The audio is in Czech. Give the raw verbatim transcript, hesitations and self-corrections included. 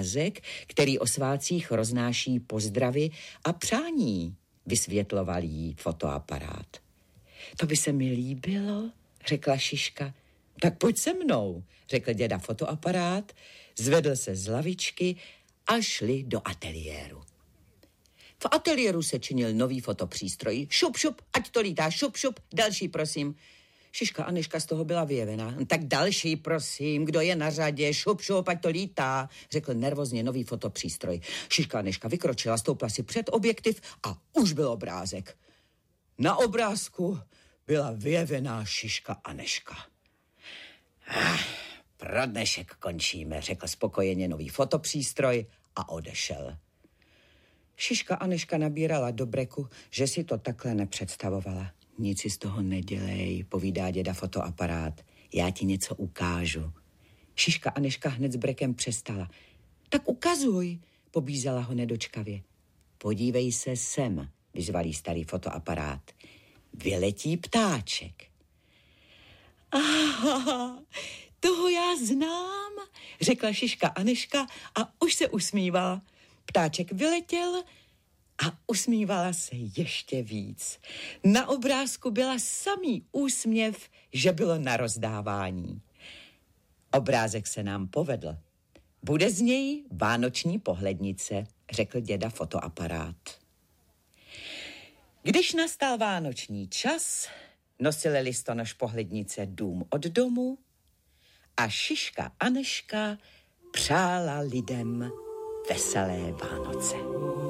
obrázek, který o svátcích roznáší pozdravy a přání, vysvětloval jí fotoaparát. To by se mi líbilo, řekla Šiška. Tak pojď se mnou, řekl děda fotoaparát, zvedl se z lavičky a šli do ateliéru. V ateliéru se činil nový fotopřístroj. Šup, šup, ať to lítá, šup, šup, další, prosím. Šiška Anežka z toho byla vyjevená. Tak další, prosím, kdo je na řadě, šup, šup, ať to lítá, řekl nervózně nový fotopřístroj. Šiška Anežka vykročila, stoupla si před objektiv a už byl obrázek. Na obrázku byla vyjevená Šiška Anežka. Ah, pro dnešek končíme, řekl spokojeně nový fotopřístroj a odešel. Šiška Anežka nabírala do breku, že si to takhle nepředstavovala. Nic si z toho nedělej, povídá děda fotoaparát. Já ti něco ukážu. Šiška Anežka hned s brekem přestala. Tak ukazuj, pobízala ho nedočkavě. Podívej se sem, vyzvalý starý fotoaparát. Vyletí ptáček. Aha, toho já znám, řekla Šiška Anežka a už se usmívala. Ptáček vyletěl a usmívala se ještě víc. Na obrázku byla samý úsměv, že bylo na rozdávání. Obrázek se nám povedl. Bude z něj vánoční pohlednice, řekl děda fotoaparát. Když nastal vánoční čas, nosili listonoš pohlednice dům od domu a Šiška Anežka přála lidem veselé Vánoce.